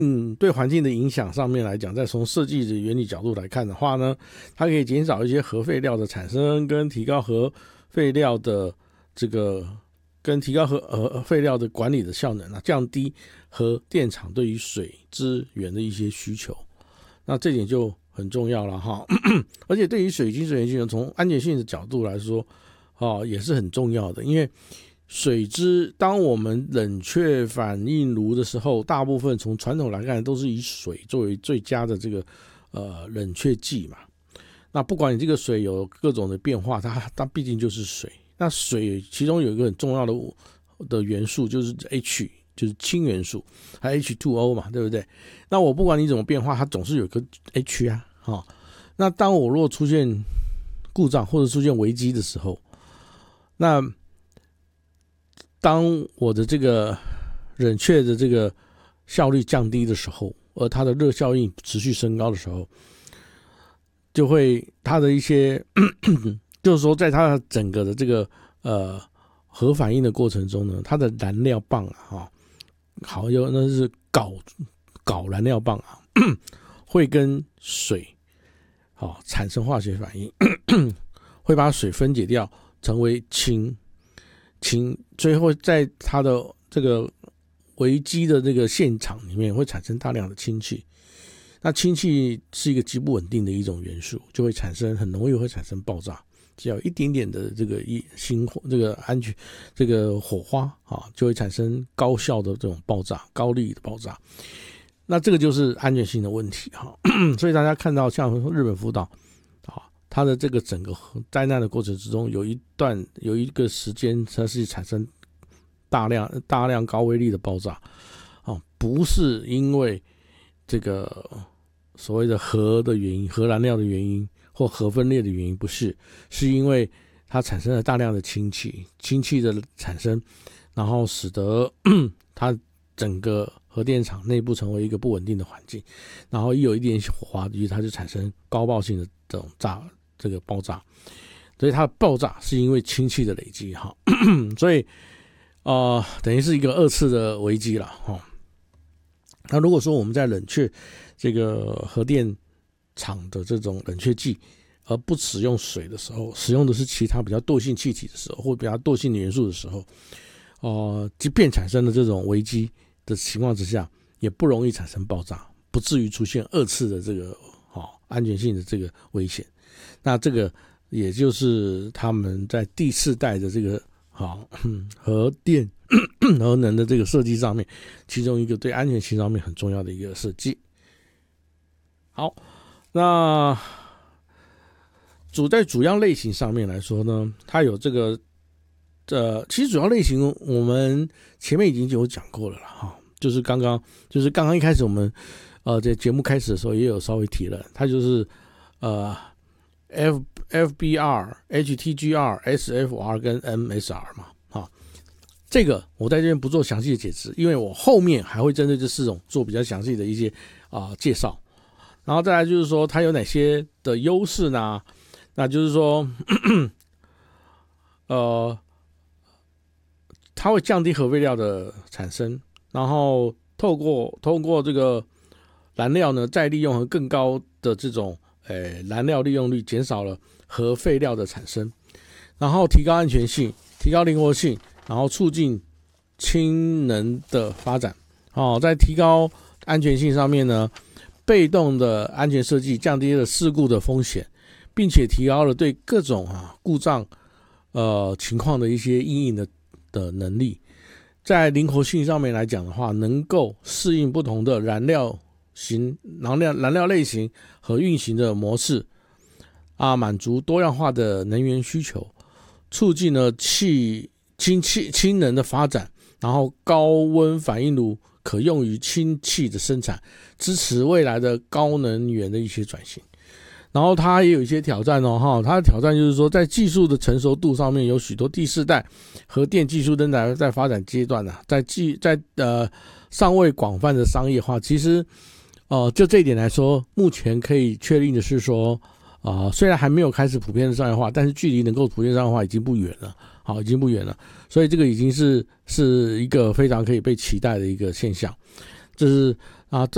对环境的影响上面来讲，再从设计的原理角度来看的话呢，它可以减少一些核废料的产生，跟提高核废料的废料的管理的效能啊，降低核电厂对于水资源的一些需求。那这点就很重要了哈。而且对于水晶水源系统，从安全性的角度来说，也是很重要的。因为水质，当我们冷却反应炉的时候，大部分从传统来看都是以水作为最佳的这个冷却剂嘛。那不管你这个水有各种的变化，它毕竟就是水。那水其中有一个很重要的元素就是 H， 就是氢元素，还有 H2O 嘛，对不对？那我不管你怎么变化，它总是有个 H 啊。那当我若出现故障或者出现危机的时候，那当我的这个冷却的这个效率降低的时候，而它的热效应持续升高的时候，就会它的一些就是说在它的整个的这个核反应的过程中呢，它的燃料棒那是镐燃料棒啊，会跟水产生化学反应，会把水分解掉成为氢，最后在它的这个危机的这个现场里面会产生大量的氢气。那氢气是一个极不稳定的一种元素，就会很容易会产生爆炸。只要一点点的这个火花就会产生高效的这种爆炸，高力的爆炸。那这个就是安全性的问题所以大家看到像日本福岛它的这个整个灾难的过程之中，有一个时间它是产生大量高威力的爆炸不是因为这个所谓的核的原因、核燃料的原因或核分裂的原因，不是，是因为它产生了大量的氢气的产生，然后使得它整个核电厂内部成为一个不稳定的环境，然后一有一点火花，它就产生高爆性的这个爆炸，所以它的爆炸是因为氢气的累积所以等于是一个二次的危机了那如果说我们在冷却这个核电厂的这种冷却剂，而不使用水的时候，使用的是其他比较惰性气体的时候，或比较惰性的元素的时候，即便产生了这种危机的情况之下，也不容易产生爆炸，不至于出现二次的这个安全性的这个危险。那这个也就是他们在第4代的这个核电核能的这个设计上面，其中一个对安全性上面很重要的一个设计。好，那在主要类型上面来说呢，它有这个其实主要类型我们前面已经有讲过了啦就是刚刚一开始我们在节目开始的时候也有稍微提了，它就是FBR、HTGR、SFR 跟 MSR 嘛这个我在这边不做详细的解释，因为我后面还会针对这4种做比较详细的一些介绍。然后再来就是说它有哪些的优势呢？那就是说它会降低核废料的产生，然后透过这个燃料呢再利用和更高的这种燃料利用率，减少了核废料的产生，然后提高安全性，提高灵活性，然后促进氢能的发展在提高安全性上面呢，被动的安全设计降低了事故的风险，并且提高了对各种故障情况的一些因应的能力。在灵活性上面来讲的话，能够适应不同的燃料类型和运行的模式满足多样化的能源需求，促进了氢能的发展，然后高温反应炉可用于氢气的生产，支持未来的高能源的一些转型。然后它也有一些挑战它的挑战就是说，在技术的成熟度上面，有许多第4代核电技术仍然在发展阶段在尚未广泛的商业化。其实就这一点来说，目前可以确定的是说虽然还没有开始普遍的商业化，但是距离能够普遍商业化已经不远了已经不远了。所以这个已经是一个非常可以被期待的一个现象。这是